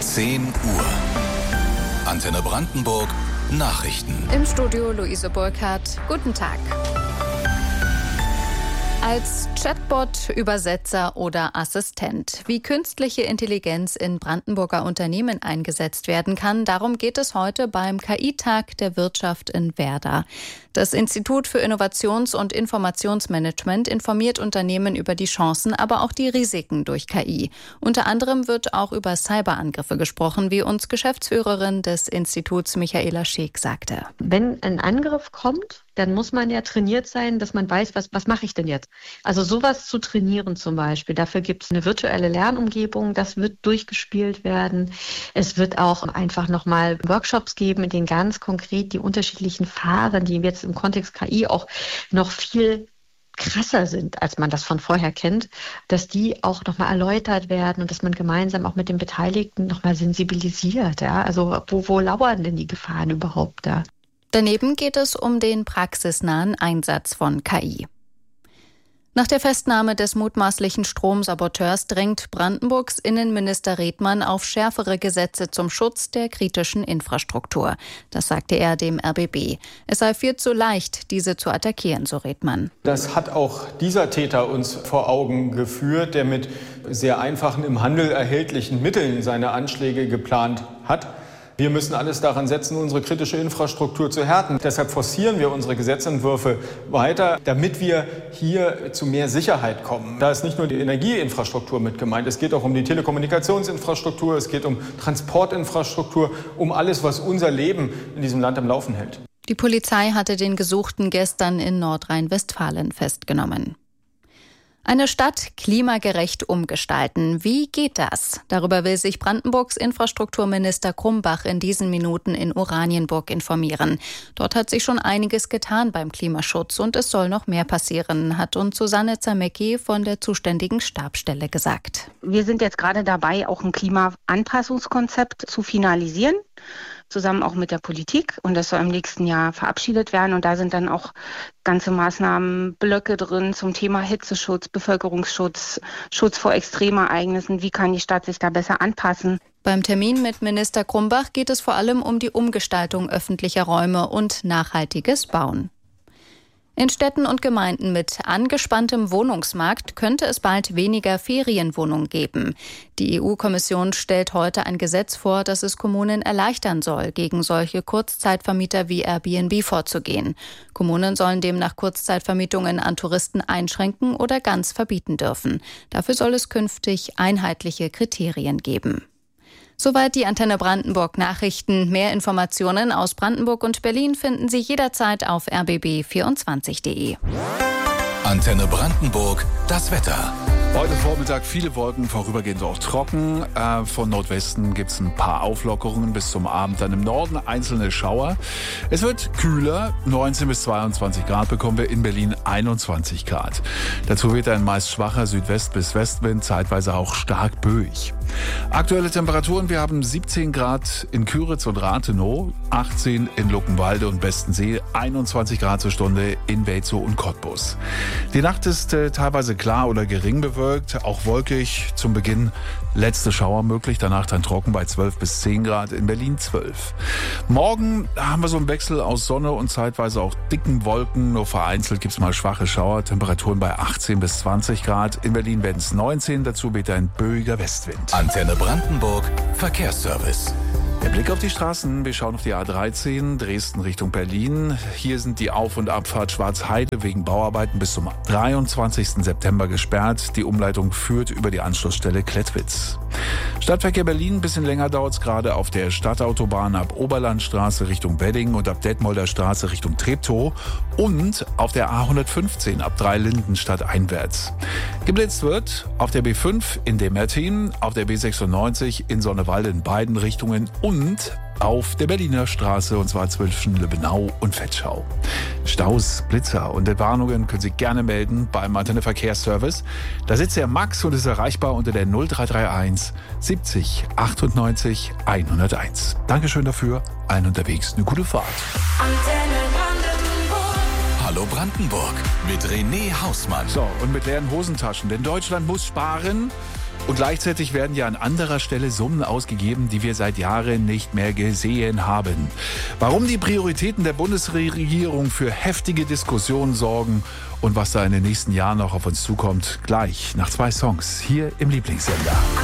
10 Uhr. Antenne Brandenburg Nachrichten. Im Studio Luise Burkhardt. Guten Tag. Als Chatbot, Übersetzer oder Assistent. Wie künstliche Intelligenz in Brandenburger Unternehmen eingesetzt werden kann, darum geht es heute beim KI-Tag der Wirtschaft in Werder. Das Institut für Innovations- und Informationsmanagement informiert Unternehmen über die Chancen, aber auch die Risiken durch KI. Unter anderem wird auch über Cyberangriffe gesprochen, wie uns Geschäftsführerin des Instituts Michaela Scheek sagte. Wenn ein Angriff kommt, dann muss man ja trainiert sein, dass man weiß, was mache ich denn jetzt? Also sowas zu trainieren zum Beispiel. Dafür gibt es eine virtuelle Lernumgebung, das wird durchgespielt werden. Es wird auch einfach nochmal Workshops geben, in denen ganz konkret die unterschiedlichen Phasen, die jetzt im Kontext KI auch noch viel krasser sind, als man das von vorher kennt, dass die auch nochmal erläutert werden und dass man gemeinsam auch mit den Beteiligten nochmal sensibilisiert. Ja? Also wo lauern denn die Gefahren überhaupt da? Daneben geht es um den praxisnahen Einsatz von KI. Nach der Festnahme des mutmaßlichen Stromsaboteurs drängt Brandenburgs Innenminister Redmann auf schärfere Gesetze zum Schutz der kritischen Infrastruktur. Das sagte er dem RBB. Es sei viel zu leicht, diese zu attackieren, so Redmann. Das hat auch dieser Täter uns vor Augen geführt, der mit sehr einfachen, im Handel erhältlichen Mitteln seine Anschläge geplant hat. Wir müssen alles daran setzen, unsere kritische Infrastruktur zu härten. Deshalb forcieren wir unsere Gesetzentwürfe weiter, damit wir hier zu mehr Sicherheit kommen. Da ist nicht nur die Energieinfrastruktur mit gemeint, es geht auch um die Telekommunikationsinfrastruktur, es geht um Transportinfrastruktur, um alles, was unser Leben in diesem Land am Laufen hält. Die Polizei hatte den Gesuchten gestern in Nordrhein-Westfalen festgenommen. Eine Stadt klimagerecht umgestalten. Wie geht das? Darüber will sich Brandenburgs Infrastrukturminister Krumbach in diesen Minuten in Oranienburg informieren. Dort hat sich schon einiges getan beim Klimaschutz und es soll noch mehr passieren, hat uns Susanne Zamecki von der zuständigen Stabsstelle gesagt. Wir sind jetzt gerade dabei, auch ein Klimaanpassungskonzept zu finalisieren, zusammen auch mit der Politik, und das soll im nächsten Jahr verabschiedet werden, und da sind dann auch ganze Maßnahmenblöcke drin zum Thema Hitzeschutz, Bevölkerungsschutz, Schutz vor Extremereignissen, wie kann die Stadt sich da besser anpassen. Beim Termin mit Minister Krumbach geht es vor allem um die Umgestaltung öffentlicher Räume und nachhaltiges Bauen. In Städten und Gemeinden mit angespanntem Wohnungsmarkt könnte es bald weniger Ferienwohnungen geben. Die EU-Kommission stellt heute ein Gesetz vor, das es Kommunen erleichtern soll, gegen solche Kurzzeitvermieter wie Airbnb vorzugehen. Kommunen sollen demnach Kurzzeitvermietungen an Touristen einschränken oder ganz verbieten dürfen. Dafür soll es künftig einheitliche Kriterien geben. Soweit die Antenne Brandenburg Nachrichten. Mehr Informationen aus Brandenburg und Berlin finden Sie jederzeit auf rbb24.de. Antenne Brandenburg, das Wetter. Heute Vormittag viele Wolken, vorübergehend auch trocken. Von Nordwesten gibt es ein paar Auflockerungen bis zum Abend. Dann im Norden einzelne Schauer. Es wird kühler, 19 bis 22 Grad bekommen wir, in Berlin 21 Grad. Dazu wird ein meist schwacher Südwest- bis Westwind, zeitweise auch stark böig. Aktuelle Temperaturen, wir haben 17 Grad in Küritz und Rathenow, 18 in Luckenwalde und Bestensee, 21 Grad zur Stunde in Welzow und Cottbus. Die Nacht ist teilweise klar oder gering bewölkt, auch wolkig zum Beginn. Letzte Schauer möglich, danach dann trocken bei 12 bis 10 Grad, in Berlin 12. Morgen haben wir so einen Wechsel aus Sonne und zeitweise auch dicken Wolken. Nur vereinzelt gibt es mal schwache Schauer, Temperaturen bei 18 bis 20 Grad. In Berlin werden es 19, dazu weht ein böiger Westwind. Antenne Brandenburg Verkehrsservice. Der Blick auf die Straßen, wir schauen auf die A13, Dresden Richtung Berlin. Hier sind die Auf- und Abfahrt Schwarzheide wegen Bauarbeiten bis zum 23. September gesperrt. Die Umleitung führt über die Anschlussstelle Klettwitz. Stadtverkehr Berlin, ein bisschen länger dauert es gerade auf der Stadtautobahn ab Oberlandstraße Richtung Wedding und ab Detmolder Straße Richtung Treptow und auf der A115 ab Dreilindenstadt einwärts. Geblitzt wird auf der B5 in Demertin, auf der B96 in Sonnewalde in beiden Richtungen und auf der Berliner Straße, und zwar zwischen Lübbenau und Vetschau. Staus, Blitzer und Entwarnungen können Sie gerne melden beim Antenne Verkehrsservice. Da sitzt der Max und ist erreichbar unter der 0331 70 98 101. Dankeschön dafür, allen unterwegs eine gute Fahrt. Antenne Brandenburg. Hallo Brandenburg mit René Hausmann. So, und mit leeren Hosentaschen, denn Deutschland muss sparen. Und gleichzeitig werden ja an anderer Stelle Summen ausgegeben, die wir seit Jahren nicht mehr gesehen haben. Warum die Prioritäten der Bundesregierung für heftige Diskussionen sorgen und was da in den nächsten Jahren noch auf uns zukommt, gleich nach 2 Songs hier im Lieblingssender.